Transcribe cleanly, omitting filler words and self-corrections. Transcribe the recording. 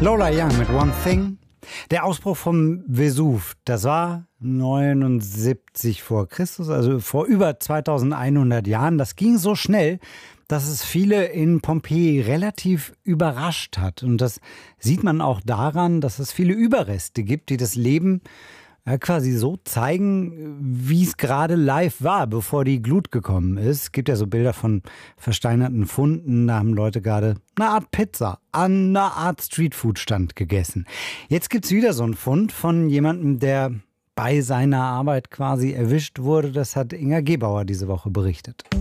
Lola Young mit One Thing. Der Ausbruch vom Vesuv, das war 79 vor Christus, also vor über 2100 Jahren. Das ging so schnell, dass es viele in Pompeji relativ überrascht hat. Und das sieht man auch daran, dass es viele Überreste gibt, die das Leben quasi so zeigen, wie es gerade live war, bevor die Glut gekommen ist. Es gibt ja so Bilder von versteinerten Funden, da haben Leute gerade eine Art Pizza an einer Art Streetfood-Stand gegessen. Jetzt gibt es wieder so einen Fund von jemandem, der bei seiner Arbeit quasi erwischt wurde. Das hat Inga Gebauer diese Woche berichtet.